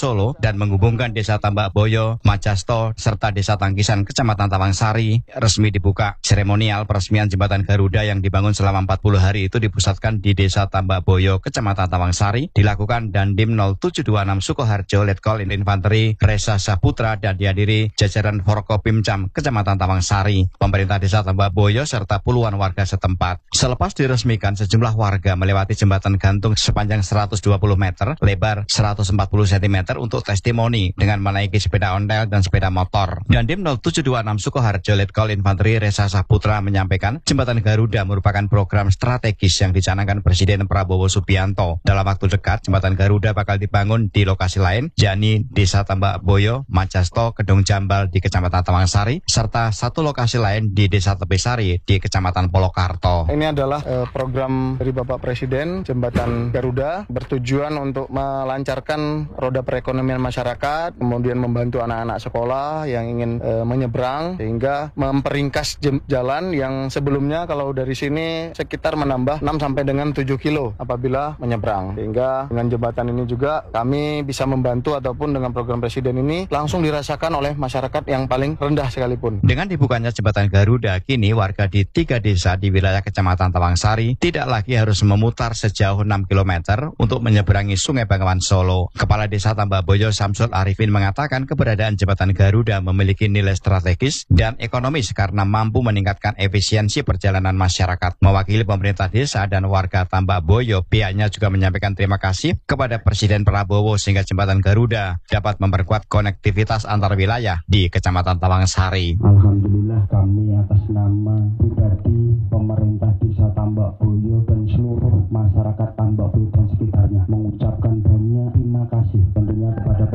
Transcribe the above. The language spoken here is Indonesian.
Solo dan menghubungkan Desa Tambak Boyo, Majasto, serta Desa Tangkisan, Kecamatan Tawangsari, resmi dibuka. Seremonial peresmian jembatan Garuda yang dibangun selama 40 hari itu dipusatkan di Desa Tambak Boyo, Kecamatan Tawangsari, dilakukan Dandim 0726 Sukoharjo, Letkol Infanteri Resa Saputra, dan dihadiri jajaran Forkopimcam Kecamatan Tawangsari, pemerintah Desa Tambak Boyo, serta puluhan warga setempat. Selepas diresmikan, sejumlah warga melewati jembatan gantung sepanjang 120 meter, lebar 140 cm untuk testimoni dengan menaiki sepeda ontel dan sepeda motor. Dandim 0726 Sukoharjo, Letkol Infanteri Resa Saputra menyampaikan jembatan Garuda merupakan program strategis yang dicanangkan Presiden Prabowo Subianto. Dalam waktu dekat, jembatan Garuda bakal dibangun di lokasi lain, yakni Desa Tambak Boyo, Majasto, Kedung Jambal di Kecamatan Tawangsari, serta satu lokasi lain di Desa Tebesari di Kecamatan Polokarto. Ini adalah program dari Bapak Presiden, Jembatan Garuda, bertujuan untuk melancarkan roda perekonomian masyarakat, kemudian membantu anak-anak sekolah yang ingin menyeberang, sehingga memperingkas jalan yang sebelumnya kalau dari sini sekitar menambah 6 sampai dengan 7 kilo apabila menyeberang. Sehingga dengan jembatan ini juga kami bisa membantu, ataupun dengan program Presiden ini langsung dirasakan oleh masyarakat yang paling rendah sekalipun. Dengan dibukanya jembatan Garuda, kini warga di 3 desa di wilayah Kecamatan Tawangsari tidak lagi harus memutar sejauh 6 km untuk menyeberangi Sungai Bengawan Solo. Kepala Desa Tambak Boyo Samsul Arifin mengatakan keberadaan jembatan Garuda memiliki nilai strategis dan ekonomis karena mampu meningkatkan efisiensi perjalanan masyarakat. Mewakili pemerintah desa dan warga Tambak Boyo, pihaknya juga menyampaikan terima kasih kepada Presiden Prabowo sehingga jembatan Garuda dapat memperkuat konektivitas antar wilayah di Kecamatan Tawangsari. Alhamdulillah kami atas nama